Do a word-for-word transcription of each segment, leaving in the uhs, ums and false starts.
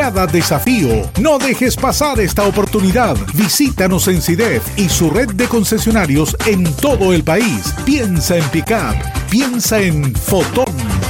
cada desafío. No dejes pasar esta oportunidad. Visítanos en SIDEF y su red de concesionarios en todo el país. Piensa en pick-up. Piensa en Fotón.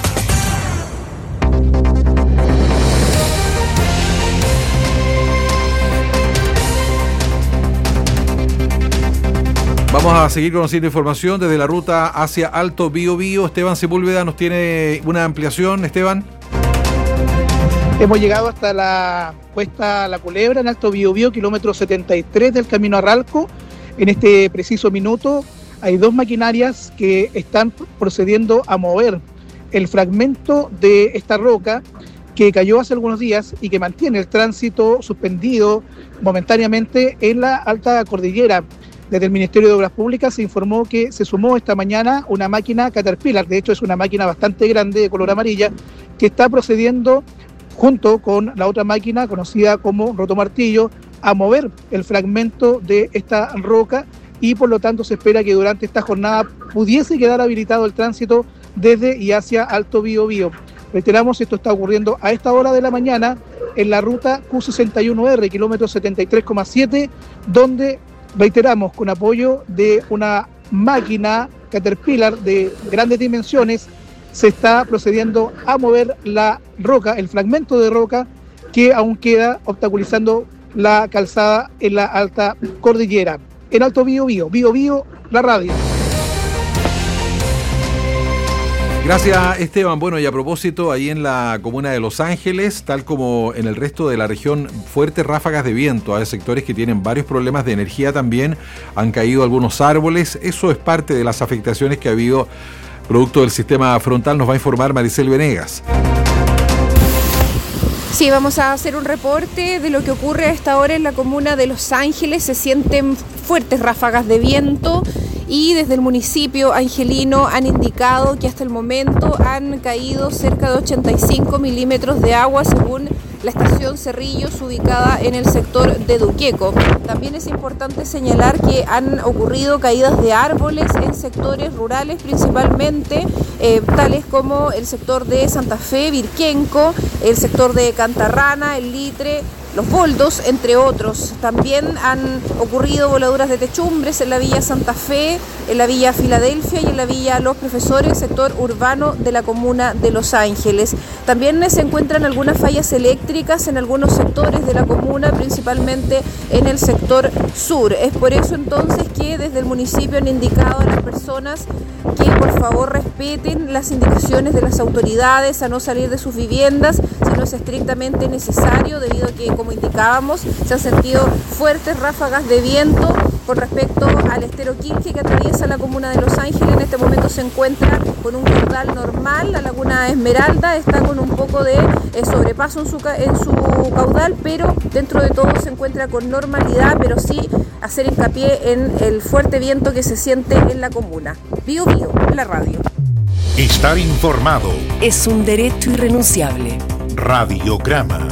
Vamos a seguir conociendo información desde la ruta hacia Alto Biobío. Esteban Sepúlveda nos tiene una ampliación. Esteban. Hemos llegado hasta la cuesta La Culebra, en Alto Biobío, kilómetro setenta y tres del camino a Ralco. En este preciso minuto hay dos maquinarias que están procediendo a mover el fragmento de esta roca que cayó hace algunos días y que mantiene el tránsito suspendido momentáneamente en la alta cordillera. Desde el Ministerio de Obras Públicas se informó que se sumó esta mañana una máquina Caterpillar, de hecho es una máquina bastante grande de color amarilla, que está procediendo junto con la otra máquina conocida como rotomartillo a mover el fragmento de esta roca y por lo tanto se espera que durante esta jornada pudiese quedar habilitado el tránsito desde y hacia Alto Biobío. Reiteramos, esto está ocurriendo a esta hora de la mañana en la ruta Q sesenta y uno R, kilómetro setenta y tres coma siete, donde reiteramos, con apoyo de una máquina Caterpillar de grandes dimensiones, se está procediendo a mover la roca, el fragmento de roca que aún queda obstaculizando la calzada en la alta cordillera. En Alto Biobío, Biobío, la radio. Gracias, Esteban. Bueno, y a propósito, ahí en la comuna de Los Ángeles, tal como en el resto de la región, fuertes ráfagas de viento. Hay sectores que tienen varios problemas de energía también. Han caído algunos árboles. Eso es parte de las afectaciones que ha habido producto del sistema frontal. Nos va a informar Maricel Venegas. Sí, vamos a hacer un reporte de lo que ocurre a esta hora en la comuna de Los Ángeles. Se sienten fuertes ráfagas de viento. Y desde el municipio angelino han indicado que hasta el momento han caído cerca de ochenta y cinco milímetros de agua según la estación Cerrillos ubicada en el sector de Duqueco. También es importante señalar que han ocurrido caídas de árboles en sectores rurales principalmente, eh, tales como el sector de Santa Fe, Virquenco, el sector de Cantarrana, el Litre, Los Boldos, entre otros. También han ocurrido voladuras de techumbres en la Villa Santa Fe, en la Villa Filadelfia y en la Villa Los Profesores, sector urbano de la comuna de Los Ángeles. También se encuentran algunas fallas eléctricas en algunos sectores de la comuna, principalmente en el sector sur. Es por eso entonces que desde el municipio han indicado a las personas que por favor respeten las indicaciones de las autoridades, a no salir de sus viviendas si no es estrictamente necesario, debido a que, como indicábamos, se han sentido fuertes ráfagas de viento. Con respecto al estero Quilque que atraviesa la comuna de Los Ángeles, en este momento se encuentra con un caudal normal. La laguna Esmeralda está con un poco de eh, sobrepaso en su, en su caudal, pero dentro de todo se encuentra con normalidad, pero sí hacer hincapié en el fuerte viento que se siente en la comuna. Bio Bio, la radio. Estar informado es un derecho irrenunciable. Radiograma.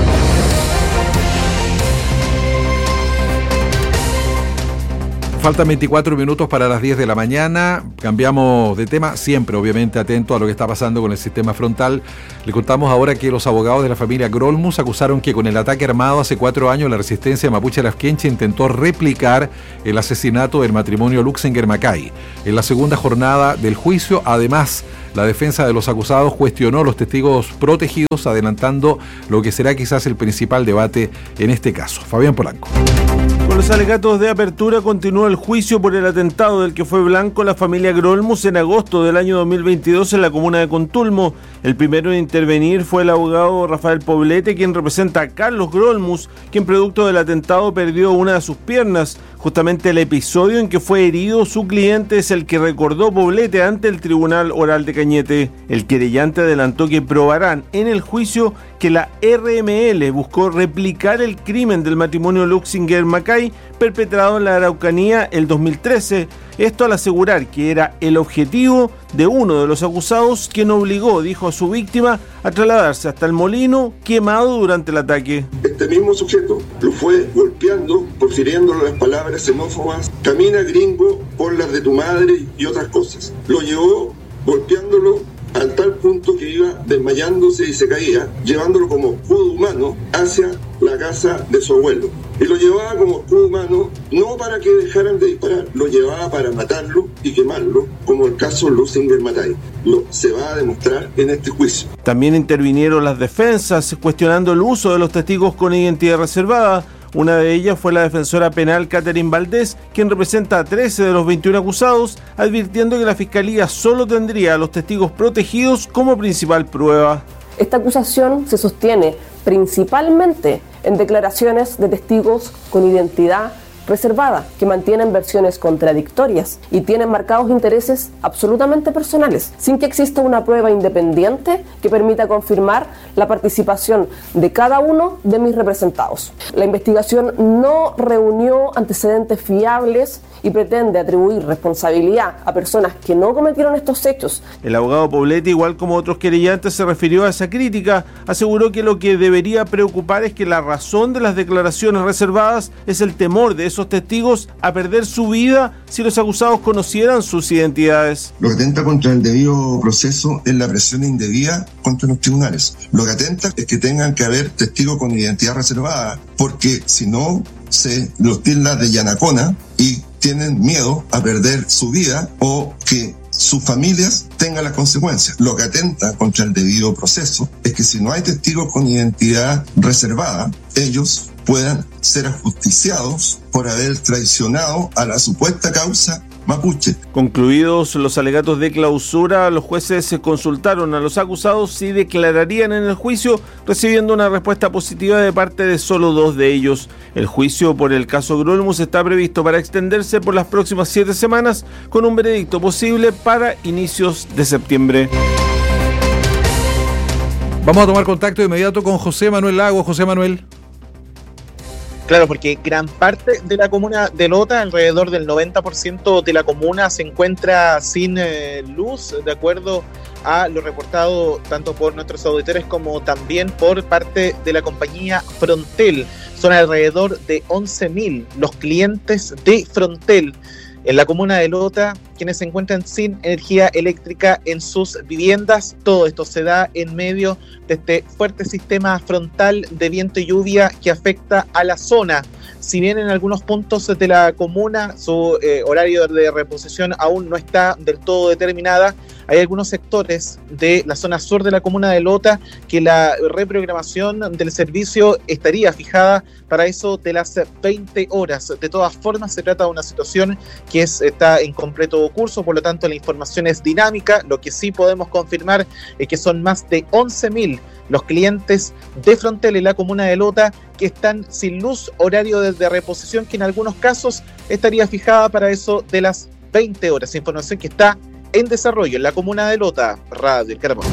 Faltan veinticuatro minutos para las diez de la mañana. Cambiamos de tema, siempre obviamente atento a lo que está pasando con el sistema frontal. Le contamos ahora que los abogados de la familia Grolmus acusaron que con el ataque armado hace cuatro años la resistencia mapuche Lafkenche intentó replicar el asesinato del matrimonio Luxinger-Macay. En la segunda jornada del juicio, además, la defensa de los acusados cuestionó los testigos protegidos, adelantando lo que será quizás el principal debate en este caso. Fabián Polanco. Con los alegatos de apertura continúa el juicio por el atentado del que fue blanco la familia Grolmus en agosto del año dos mil veintidós en la comuna de Contulmo. El primero en intervenir fue el abogado Rafael Poblete, quien representa a Carlos Grolmus, quien producto del atentado perdió una de sus piernas. Justamente el episodio en que fue herido su cliente es el que recordó Poblete ante el Tribunal Oral de Cañete. El querellante adelantó que probarán en el juicio que la R M L buscó replicar el crimen del matrimonio Luxinger-Macay perpetrado en la Araucanía el dos mil trece. Esto al asegurar que era el objetivo de uno de los acusados, quien obligó, dijo a su víctima, a trasladarse hasta el molino quemado durante el ataque. Este mismo sujeto lo fue golpeando, profiriéndole las palabras xenófobas, camina gringo, por las de tu madre y otras cosas. Lo llevó golpeándolo al tal punto que iba desmayándose y se caía, llevándolo como escudo humano hacia la casa de su abuelo. Y lo llevaba como escudo humano no para que dejaran de disparar, lo llevaba para matarlo y quemarlo, como el caso Lusinger-Matay. Lo se va a demostrar en este juicio. También intervinieron las defensas cuestionando el uso de los testigos con identidad reservada. Una de ellas fue la defensora penal Catherine Valdés, quien representa a trece de los veintiuno acusados, advirtiendo que la Fiscalía solo tendría a los testigos protegidos como principal prueba. Esta acusación se sostiene principalmente en declaraciones de testigos con identidad reservada, que mantienen versiones contradictorias y tienen marcados intereses absolutamente personales, sin que exista una prueba independiente que permita confirmar la participación de cada uno de mis representados. La investigación no reunió antecedentes fiables y pretende atribuir responsabilidad a personas que no cometieron estos hechos. El abogado Poblete, igual como otros querellantes, se refirió a esa crítica. Aseguró que lo que debería preocupar es que la razón de las declaraciones reservadas es el temor de esos testigos a perder su vida si los acusados conocieran sus identidades. Lo que atenta contra el debido proceso es la presión indebida contra los tribunales. Lo que atenta es que tengan que haber testigos con identidad reservada, porque si no, se los tilda de yanacona y tienen miedo a perder su vida o que sus familias tengan las consecuencias. Lo que atenta contra el debido proceso es que si no hay testigos con identidad reservada, ellos puedan ser ajusticiados por haber traicionado a la supuesta causa mapuche. Concluidos los alegatos de clausura, los jueces se consultaron a los acusados si declararían en el juicio, recibiendo una respuesta positiva de parte de solo dos de ellos. El juicio por el caso Grolmus está previsto para extenderse por las próximas siete semanas, con un veredicto posible para inicios de septiembre. Vamos a tomar contacto de inmediato con José Manuel Lago. José Manuel. Claro, porque gran parte de la comuna de Lota, alrededor del noventa por ciento de la comuna, se encuentra sin eh, luz, de acuerdo a lo reportado tanto por nuestros auditores como también por parte de la compañía Frontel. Son alrededor de once mil los clientes de Frontel en la comuna de Lota, quienes se encuentran sin energía eléctrica en sus viviendas. Todo esto se da en medio de este fuerte sistema frontal de viento y lluvia que afecta a la zona. Si bien en algunos puntos de la comuna su eh, horario de reposición aún no está del todo determinada, hay algunos sectores de la zona sur de la comuna de Lota que la reprogramación del servicio estaría fijada para eso de las veinte horas. De todas formas, se trata de una situación que es, está en completo curso, por lo tanto la información es dinámica. Lo que sí podemos confirmar es que son más de once mil los clientes de Frontel en la comuna de Lota que están sin luz, horario de, de reposición que en algunos casos estaría fijada para eso de las veinte horas. Información que está en desarrollo en la comuna de Lota. Radio El Carbón.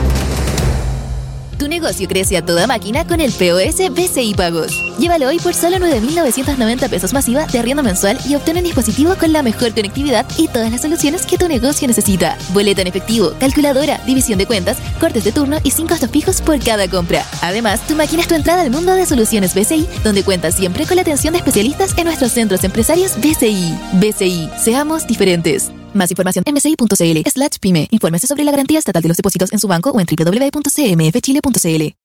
Tu negocio crece a toda máquina con el P O S B C I Pagos. Llévalo hoy por solo nueve mil novecientos noventa pesos masiva de arriendo mensual y obtén un dispositivo con la mejor conectividad y todas las soluciones que tu negocio necesita. Boleta en efectivo, calculadora, división de cuentas, cortes de turno y sin costos fijos por cada compra. Además, tu máquina es tu entrada al mundo de soluciones B C I, donde cuentas siempre con la atención de especialistas en nuestros centros empresarios B C I. B C I, seamos diferentes. Más información en bci.cl slash pyme. Infórmese sobre la garantía estatal de los depósitos en su banco o en doble u doble u doble u punto c m f chile punto c l.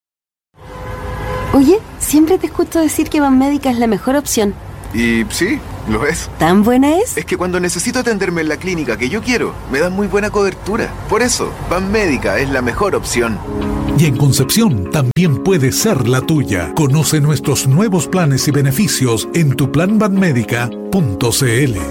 Oye, siempre te escucho decir que Banmédica es la mejor opción. Y sí, lo es. ¿Tan buena es? Es que cuando necesito atenderme en la clínica que yo quiero, me dan muy buena cobertura. Por eso, Banmédica es la mejor opción. Y en Concepción también puede ser la tuya. Conoce nuestros nuevos planes y beneficios en tu plan banmédica punto c l.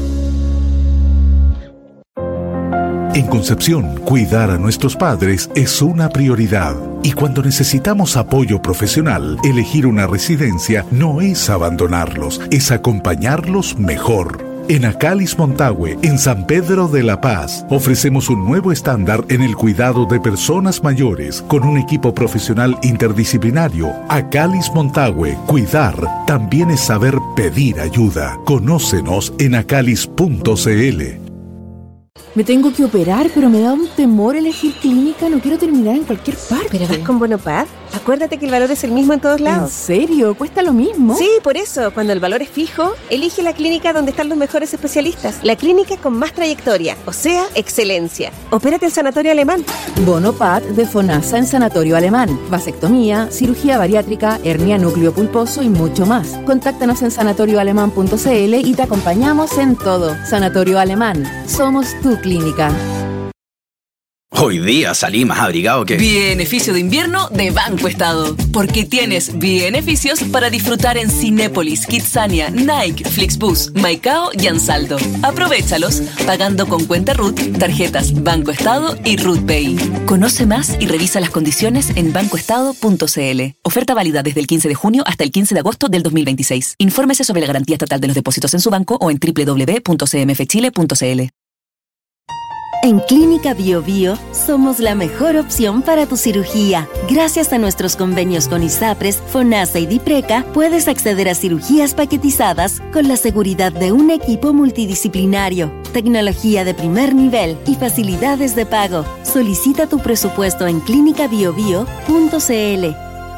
En Concepción, cuidar a nuestros padres es una prioridad. Y cuando necesitamos apoyo profesional, elegir una residencia no es abandonarlos, es acompañarlos mejor. En Acalis Montague, en San Pedro de la Paz, ofrecemos un nuevo estándar en el cuidado de personas mayores con un equipo profesional interdisciplinario. Acalis Montague, cuidar también es saber pedir ayuda. Conócenos en acalis punto c l. Me tengo que operar, pero me da un temor elegir clínica. No quiero terminar en cualquier parte. ¿Pero vas con Bonopad? Acuérdate que el valor es el mismo en todos lados. ¿En serio? ¿Cuesta lo mismo? Sí, por eso, cuando el valor es fijo, elige la clínica donde están los mejores especialistas. La clínica con más trayectoria, o sea, excelencia. Opérate en Sanatorio Alemán. Bonopat de FONASA en Sanatorio Alemán. Vasectomía, cirugía bariátrica, hernia núcleo pulposo y mucho más. Contáctanos en sanatorio alemán punto c l y te acompañamos en todo. Sanatorio Alemán. Somos tu clínica. Hoy día salí más abrigado que... Beneficio de invierno de Banco Estado. Porque tienes beneficios para disfrutar en Cinépolis, Kidzania, Nike, Flixbus, Maicao y Ansaldo. Aprovéchalos pagando con cuenta R U T, tarjetas Banco Estado y R U T Pay. Conoce más y revisa las condiciones en banco estado punto c l. Oferta válida desde el quince de junio hasta el quince de agosto del dos mil veintiséis. Infórmese sobre la garantía estatal de los depósitos en su banco o en doble u doble u doble u punto c m f chile punto c l. En Clínica Bio Bio somos la mejor opción para tu cirugía. Gracias a nuestros convenios con ISAPRES, FONASA y DIPRECA, puedes acceder a cirugías paquetizadas con la seguridad de un equipo multidisciplinario, tecnología de primer nivel y facilidades de pago. Solicita tu presupuesto en clínica bio bio punto c l.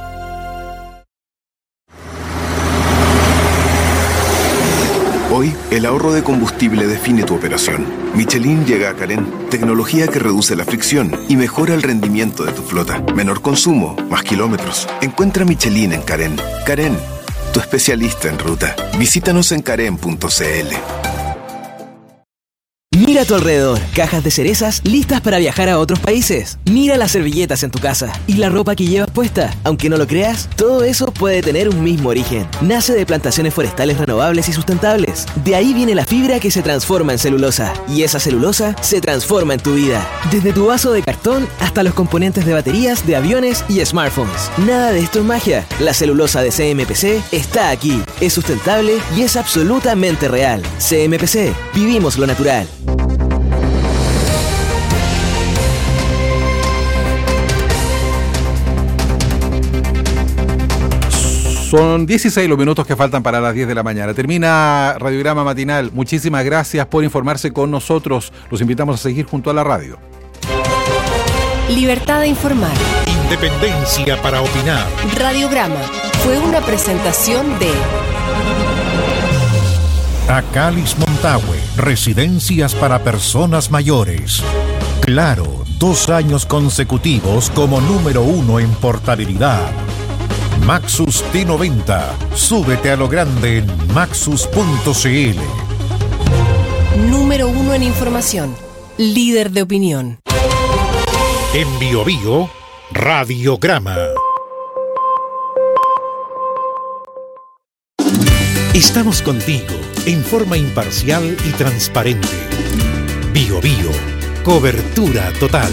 Hoy, el ahorro de combustible define tu operación. Michelin llega a Carén, tecnología que reduce la fricción y mejora el rendimiento de tu flota. Menor consumo, más kilómetros. Encuentra Michelin en Carén. Carén, tu especialista en ruta. Visítanos en carén punto c l. Mira a tu alrededor, cajas de cerezas listas para viajar a otros países. Mira las servilletas en tu casa y la ropa que llevas puesta. Aunque no lo creas, todo eso puede tener un mismo origen. Nace de plantaciones forestales renovables y sustentables. De ahí viene la fibra que se transforma en celulosa. Y esa celulosa se transforma en tu vida. Desde tu vaso de cartón hasta los componentes de baterías, de aviones y smartphones. Nada de esto es magia. La celulosa de C M P C está aquí. Es sustentable y es absolutamente real. C M P C. Vivimos lo natural. Son dieciséis los minutos que faltan para las diez de la mañana. Termina Radiograma Matinal. Muchísimas gracias por informarse con nosotros. Los invitamos a seguir junto a la radio. Libertad de informar. Independencia para opinar. Radiograma fue una presentación de Acalis Montague, residencias para personas mayores. Claro, dos años consecutivos como número uno en portabilidad. Maxus T noventa, súbete a lo grande en maxus punto c l. Número uno en información, líder de opinión. En Bio Bio, Radiograma. Estamos contigo en forma imparcial y transparente. Bio Bio, cobertura total.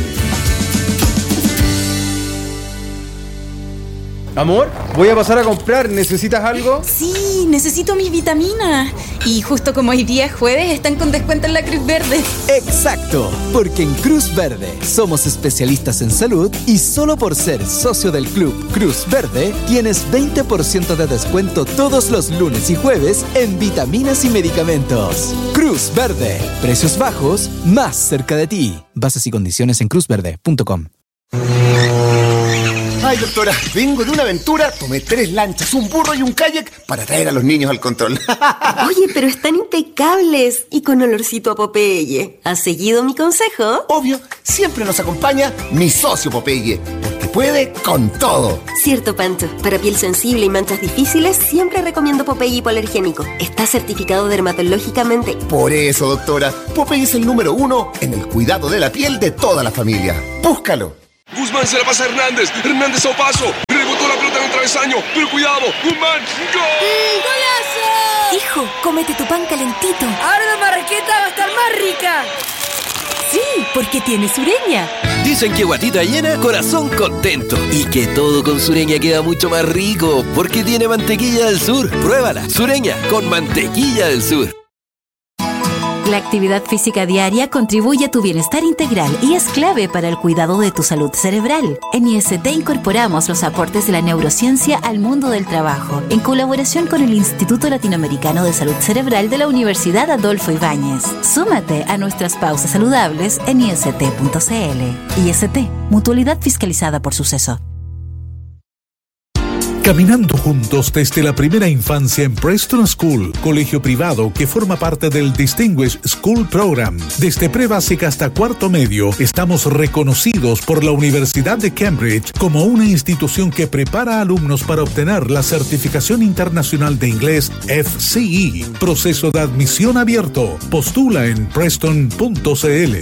Amor, voy a pasar a comprar. ¿Necesitas algo? Sí, necesito mis vitaminas. Y justo como hoy día es jueves, están con descuento en la Cruz Verde. Exacto, porque en Cruz Verde somos especialistas en salud y solo por ser socio del Club Cruz Verde tienes veinte por ciento de descuento todos los lunes y jueves en vitaminas y medicamentos. Cruz Verde, precios bajos, más cerca de ti. Bases y condiciones en cruz verde punto com. Ay, doctora, vengo de una aventura, tomé tres lanchas, un burro y un kayak para traer a los niños al control. Oye, pero están impecables y con olorcito a Popeye. ¿Has seguido mi consejo? Obvio, siempre nos acompaña mi socio Popeye, porque puede con todo. Cierto, Pancho. Para piel sensible y manchas difíciles, siempre recomiendo Popeye hipoalergénico. Está certificado dermatológicamente. Por eso, doctora, Popeye es el número uno en el cuidado de la piel de toda la familia. Búscalo. Guzmán se la pasa a Hernández. Hernández a paso. Rebotó la pelota en el travesaño. Pero cuidado. Guzmán. ¡Gol! ¡Golazo! Hijo, cómete tu pan calentito. Ahora la marraqueta va a estar más rica. Sí, porque tiene Sureña. Dicen que guatita llena, corazón contento. Y que todo con Sureña queda mucho más rico, porque tiene mantequilla del sur. Pruébala. Sureña, con mantequilla del sur. La actividad física diaria contribuye a tu bienestar integral y es clave para el cuidado de tu salud cerebral. En I S T incorporamos los aportes de la neurociencia al mundo del trabajo, en colaboración con el Instituto Latinoamericano de Salud Cerebral de la Universidad Adolfo Ibáñez. Súmate a nuestras pausas saludables en i s t punto c l. I S T, mutualidad fiscalizada por Suceso. Caminando juntos desde la primera infancia en Preston School, colegio privado que forma parte del Distinguished School Program. Desde prebásica hasta cuarto medio, estamos reconocidos por la Universidad de Cambridge como una institución que prepara alumnos para obtener la certificación internacional de inglés F C E. Proceso de admisión abierto. Postula en preston punto c l.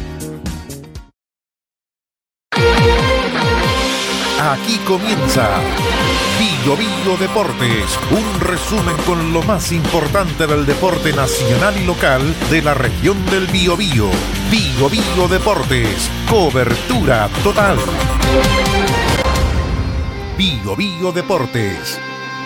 Aquí comienza Bio Bio Deportes, un resumen con lo más importante del deporte nacional y local de la región del Biobío. Bio Bio Deportes, cobertura total. Bio Bio Deportes.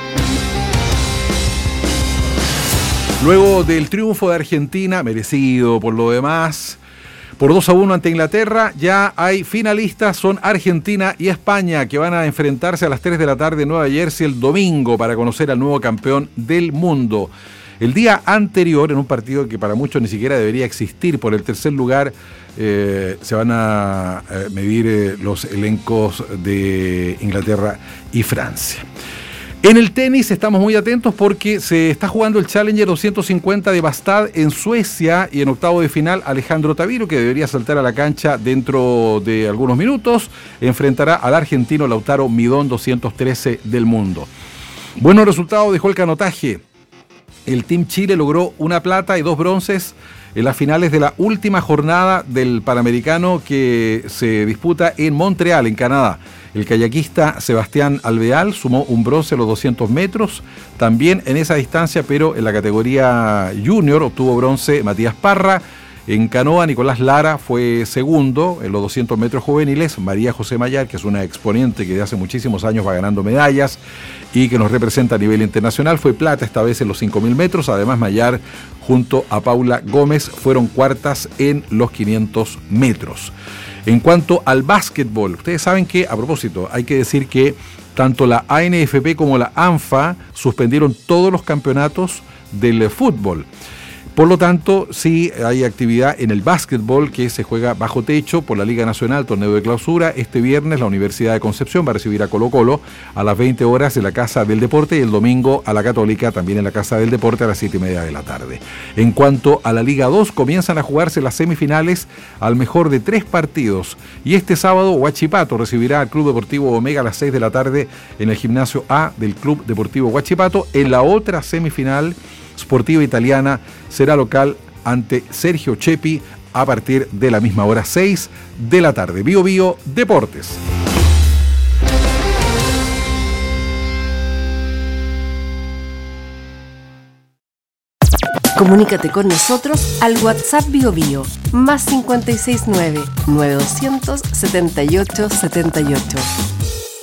Luego del triunfo de Argentina, merecido por lo demás, por dos a uno ante Inglaterra, ya hay finalistas, son Argentina y España, que van a enfrentarse a las tres de la tarde en Nueva Jersey el domingo para conocer al nuevo campeón del mundo. El día anterior, en un partido que para muchos ni siquiera debería existir, por el tercer lugar, eh, se van a eh, medir eh, los elencos de Inglaterra y Francia. En el tenis estamos muy atentos porque se está jugando el Challenger doscientos cincuenta de Bastad en Suecia y en octavo de final Alejandro Taviro, que debería saltar a la cancha dentro de algunos minutos, enfrentará al argentino Lautaro Midón, doscientos trece del mundo. Buenos resultados dejó el canotaje. El Team Chile logró una plata y dos bronces en las finales de la última jornada del Panamericano que se disputa en Montreal, en Canadá. El kayakista Sebastián Alvear sumó un bronce a los doscientos metros, también en esa distancia, pero en la categoría junior obtuvo bronce Matías Parra. En canoa, Nicolás Lara fue segundo en los doscientos metros juveniles. María José Mayar, que es una exponente que de hace muchísimos años va ganando medallas y que nos representa a nivel internacional, fue plata esta vez en los cinco mil metros. Además, Mayar junto a Paula Gómez fueron cuartas en los quinientos metros. En cuanto al básquetbol, ustedes saben que, a propósito, hay que decir que tanto la A N F P como la ANFA suspendieron todos los campeonatos del fútbol. Por lo tanto, sí hay actividad en el básquetbol que se juega bajo techo por la Liga Nacional, torneo de clausura. Este viernes la Universidad de Concepción va a recibir a Colo Colo a las veinte horas en la Casa del Deporte y el domingo a la Católica también en la Casa del Deporte a las siete y media de la tarde. En cuanto a la Liga dos, comienzan a jugarse las semifinales al mejor de tres partidos. Y este sábado Huachipato recibirá al Club Deportivo Omega a las seis de la tarde en el gimnasio A del Club Deportivo Huachipato. En la otra semifinal, Sportiva Italiana será local ante Sergio Chepi a partir de la misma hora, seis de la tarde. Bio Bio Deportes. Comunícate con nosotros al WhatsApp Bio Bio, más cinco seis nueve, nueve dos cero cero, siete ocho siete ocho.